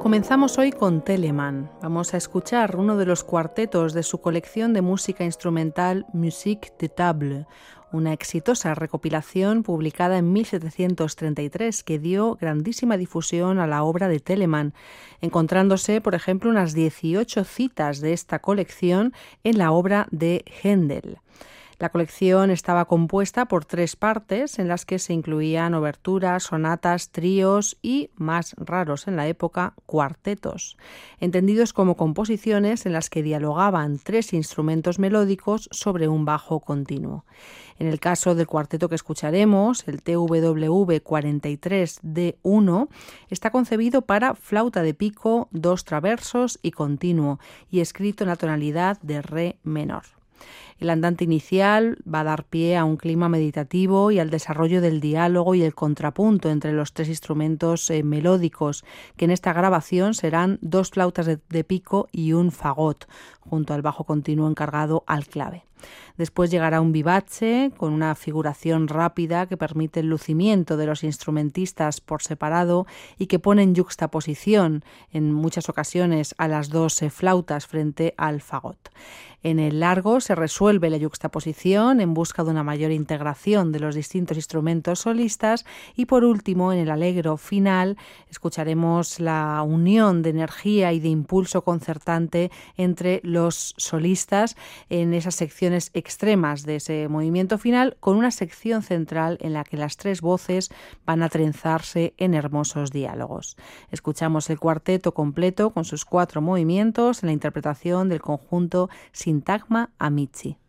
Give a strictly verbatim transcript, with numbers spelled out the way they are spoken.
Comenzamos hoy con Telemann. Vamos a escuchar uno de los cuartetos de su colección de música instrumental Musique de Table, una exitosa recopilación publicada en mil setecientos treinta y tres que dio grandísima difusión a la obra de Telemann, encontrándose, por ejemplo, unas dieciocho citas de esta colección en la obra de Händel. La colección estaba compuesta por tres partes en las que se incluían oberturas, sonatas, tríos y, más raros en la época, cuartetos, entendidos como composiciones en las que dialogaban tres instrumentos melódicos sobre un bajo continuo. En el caso del cuarteto que escucharemos, el T W V cuarenta y tres D uno, está concebido para flauta de pico, dos traversos y continuo, y escrito en la tonalidad de re menor. El andante inicial va a dar pie a un clima meditativo y al desarrollo del diálogo y el contrapunto entre los tres instrumentos eh, melódicos, que en esta grabación serán dos flautas de, de pico y un fagot, junto al bajo continuo encargado al clave. Después llegará un vivace con una figuración rápida que permite el lucimiento de los instrumentistas por separado y que pone en yuxtaposición en muchas ocasiones a las dos flautas frente al fagot. En el largo se resuelve la yuxtaposición en busca de una mayor integración de los distintos instrumentos solistas y por último en el allegro final escucharemos la unión de energía y de impulso concertante entre los solistas en esas secciones extremas de ese movimiento final, con una sección central en la que las tres voces van a trenzarse en hermosos diálogos. Escuchamos el cuarteto completo con sus cuatro movimientos en la interpretación del conjunto Sintagma Amici.